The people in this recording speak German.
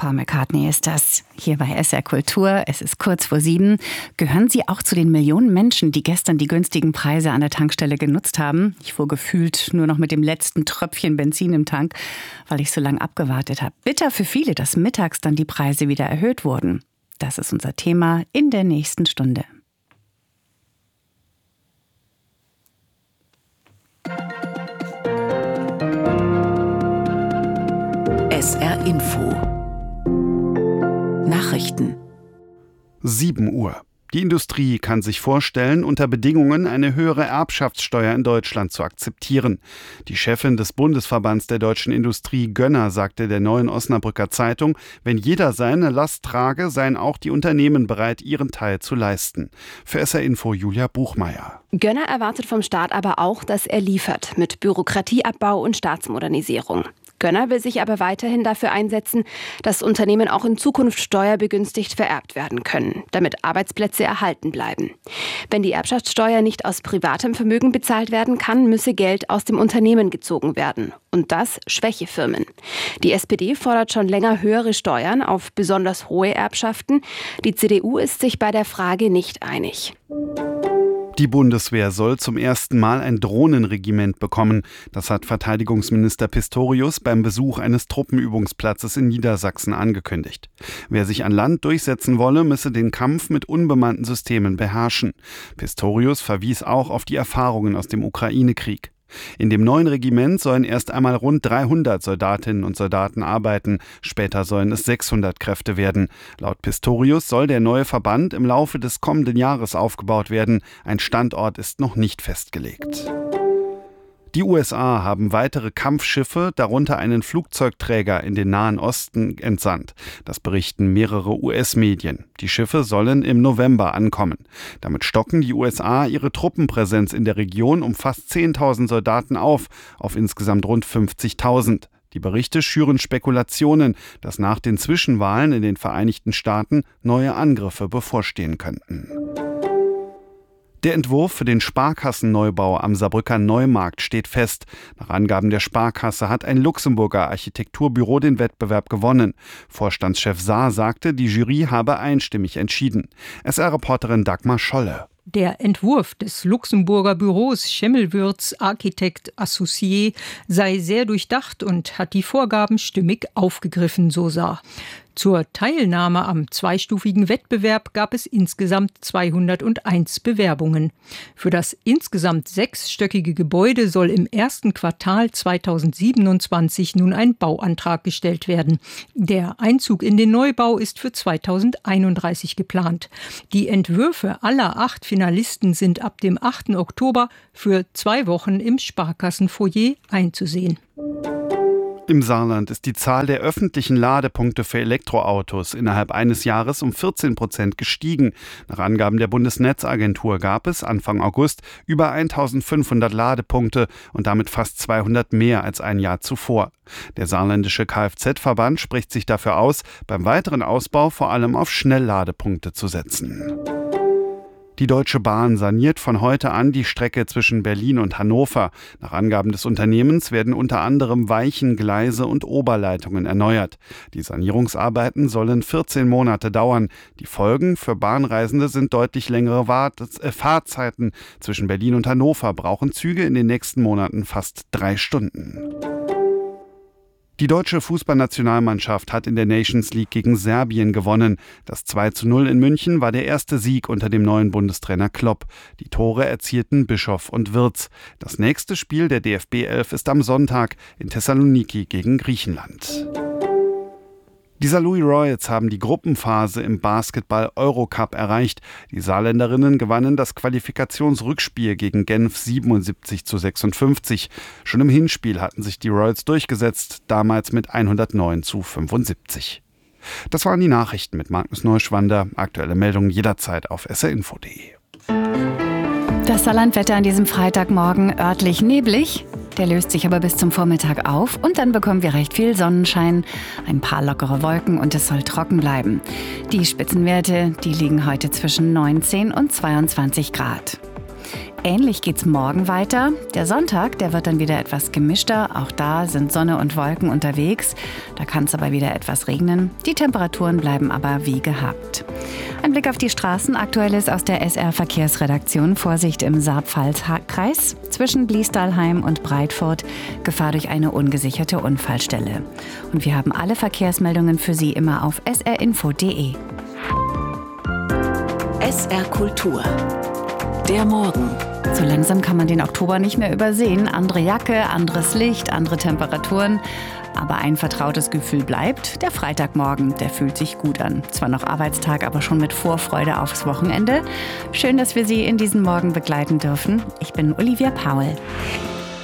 Paul McCartney ist das. Hier bei SR Kultur, es ist kurz vor 7. Gehören Sie auch zu den Millionen Menschen, die gestern die günstigen Preise an der Tankstelle genutzt haben? Ich fuhr gefühlt nur noch mit dem letzten Tröpfchen Benzin im Tank, weil ich so lange abgewartet habe. Bitter für viele, dass mittags dann die Preise wieder erhöht wurden. Das ist unser Thema in der nächsten Stunde. SR Info. Nachrichten. 7 Uhr. Die Industrie kann sich vorstellen, unter Bedingungen eine höhere Erbschaftssteuer in Deutschland zu akzeptieren. Die Chefin des Bundesverbands der deutschen Industrie, Gönner, sagte der Neuen Osnabrücker Zeitung, wenn jeder seine Last trage, seien auch die Unternehmen bereit, ihren Teil zu leisten. Für SR Info Julia Buchmeier. Gönner erwartet vom Staat aber auch, dass er liefert mit Bürokratieabbau und Staatsmodernisierung. Gönner will sich aber weiterhin dafür einsetzen, dass Unternehmen auch in Zukunft steuerbegünstigt vererbt werden können, damit Arbeitsplätze erhalten bleiben. Wenn die Erbschaftssteuer nicht aus privatem Vermögen bezahlt werden kann, müsse Geld aus dem Unternehmen gezogen werden. Und das schwäche Firmen. Die SPD fordert schon länger höhere Steuern auf besonders hohe Erbschaften. Die CDU ist sich bei der Frage nicht einig. Die Bundeswehr soll zum ersten Mal ein Drohnenregiment bekommen. Das hat Verteidigungsminister Pistorius beim Besuch eines Truppenübungsplatzes in Niedersachsen angekündigt. Wer sich an Land durchsetzen wolle, müsse den Kampf mit unbemannten Systemen beherrschen. Pistorius verwies auch auf die Erfahrungen aus dem Ukraine-Krieg. In dem neuen Regiment sollen erst einmal rund 300 Soldatinnen und Soldaten arbeiten, später sollen es 600 Kräfte werden. Laut Pistorius soll der neue Verband im Laufe des kommenden Jahres aufgebaut werden. Ein Standort ist noch nicht festgelegt. Die USA haben weitere Kampfschiffe, darunter einen Flugzeugträger, in den Nahen Osten entsandt. Das berichten mehrere US-Medien. Die Schiffe sollen im November ankommen. Damit stocken die USA ihre Truppenpräsenz in der Region um fast 10.000 Soldaten auf insgesamt rund 50.000. Die Berichte schüren Spekulationen, dass nach den Zwischenwahlen in den Vereinigten Staaten neue Angriffe bevorstehen könnten. Der Entwurf für den Sparkassenneubau am Saarbrücker Neumarkt steht fest. Nach Angaben der Sparkasse hat ein Luxemburger Architekturbüro den Wettbewerb gewonnen. Vorstandschef Saar sagte, die Jury habe einstimmig entschieden. SR-Reporterin Dagmar Scholle. Der Entwurf des Luxemburger Büros Schimmelwürz Architect Associé sei sehr durchdacht und hat die Vorgaben stimmig aufgegriffen, so Saar. Zur Teilnahme am zweistufigen Wettbewerb gab es insgesamt 201 Bewerbungen. Für das insgesamt 6-stöckige Gebäude soll im ersten Quartal 2027 nun ein Bauantrag gestellt werden. Der Einzug in den Neubau ist für 2031 geplant. Die Entwürfe aller 8 Finalisten sind ab dem 8. Oktober für 2 Wochen im Sparkassenfoyer einzusehen. Im Saarland ist die Zahl der öffentlichen Ladepunkte für Elektroautos innerhalb eines Jahres um 14% gestiegen. Nach Angaben der Bundesnetzagentur gab es Anfang August über 1.500 Ladepunkte und damit fast 200 mehr als ein Jahr zuvor. Der saarländische Kfz-Verband spricht sich dafür aus, beim weiteren Ausbau vor allem auf Schnellladepunkte zu setzen. Die Deutsche Bahn saniert von heute an die Strecke zwischen Berlin und Hannover. Nach Angaben des Unternehmens werden unter anderem Weichen, Gleise und Oberleitungen erneuert. Die Sanierungsarbeiten sollen 14 Monate dauern. Die Folgen für Bahnreisende sind deutlich längere Fahrzeiten. Zwischen Berlin und Hannover brauchen Züge in den nächsten Monaten fast 3 Stunden. Die deutsche Fußballnationalmannschaft hat in der Nations League gegen Serbien gewonnen. Das 2:0 in München war der erste Sieg unter dem neuen Bundestrainer Klopp. Die Tore erzielten Bischof und Wirtz. Das nächste Spiel der DFB 11 ist am Sonntag in Thessaloniki gegen Griechenland. Die Saarlouis Royals haben die Gruppenphase im Basketball-Eurocup erreicht. Die Saarländerinnen gewannen das Qualifikationsrückspiel gegen Genf 77:56. Schon im Hinspiel hatten sich die Royals durchgesetzt, damals mit 109:75. Das waren die Nachrichten mit Magnus Neuschwander. Aktuelle Meldungen jederzeit auf srinfo.de. Das Saarlandwetter an diesem Freitagmorgen örtlich neblig. Der löst sich aber bis zum Vormittag auf und dann bekommen wir recht viel Sonnenschein, ein paar lockere Wolken und es soll trocken bleiben. Die Spitzenwerte, die liegen heute zwischen 19 und 22 Grad. Ähnlich geht's morgen weiter. Der Sonntag, der wird dann wieder etwas gemischter. Auch da sind Sonne und Wolken unterwegs. Da kann es aber wieder etwas regnen. Die Temperaturen bleiben aber wie gehabt. Ein Blick auf die Straßen. Aktuelles aus der SR-Verkehrsredaktion. Vorsicht im Saarpfalz-Kreis zwischen Bliestalheim und Breitfurt. Gefahr durch eine ungesicherte Unfallstelle. Und wir haben alle Verkehrsmeldungen für Sie immer auf srinfo.de. SR Kultur. Der Morgen. So langsam kann man den Oktober nicht mehr übersehen. Andere Jacke, anderes Licht, andere Temperaturen. Aber ein vertrautes Gefühl bleibt. Der Freitagmorgen, der fühlt sich gut an. Zwar noch Arbeitstag, aber schon mit Vorfreude aufs Wochenende. Schön, dass wir Sie in diesen Morgen begleiten dürfen. Ich bin Olivia Paul.